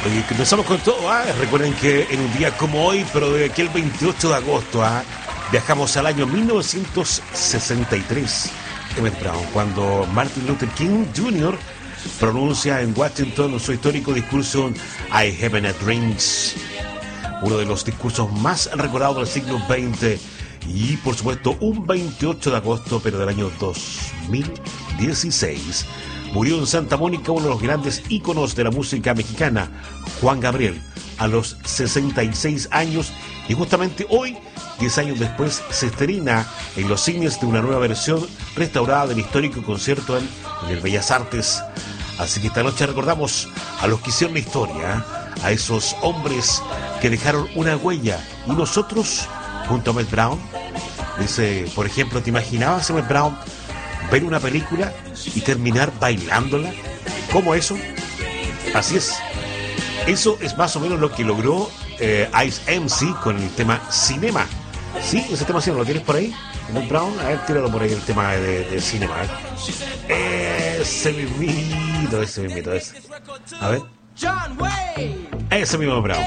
Oye, comenzamos con todo, recuerden que en un día como hoy, pero de aquel 28 de agosto, viajamos al año 1963, Emmett Brown, cuando Martin Luther King Jr. pronuncia en Washington su histórico discurso I Have a Dreams, uno de los discursos más recordados del siglo XX, y por supuesto un 28 de agosto, pero del año 2016, murió en Santa Mónica uno de los grandes íconos de la música mexicana, Juan Gabriel, a los 66 años, y justamente hoy, 10 años después, se estrena en los cines de una nueva versión restaurada del histórico concierto en el Bellas Artes. Así que esta noche recordamos a los que hicieron la historia, a esos hombres que dejaron una huella, y nosotros, junto a Emmett Brown, dice, por ejemplo, ¿te imaginabas, Emmett Brown, ver una película y terminar bailándola? ¿Cómo eso? Así es. Eso es más o menos lo que logró Ice MC con el tema Cinema. ¿Sí? Ese tema sí, ¿lo tienes por ahí? Emmett Brown, a ver, tíralo por ahí el tema de Cinema. Ese mismito. A ver. Ese mismo Brown.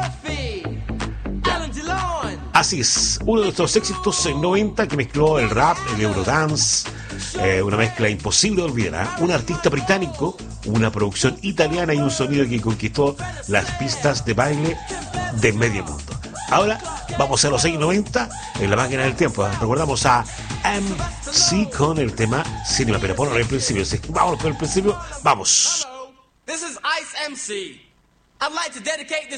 Así es, uno de estos éxitos en 90 que mezcló el rap, el eurodance, una mezcla imposible de olvidar, un artista británico, una producción italiana y un sonido que conquistó las pistas de baile de medio mundo. Ahora vamos a los 6:90 en la máquina del tiempo. Recordamos a MC con el tema Cinema, pero ponlo al principio. ¿Sí? Vamos por el principio, vamos. This is Ice MC. I'd like to dedicate this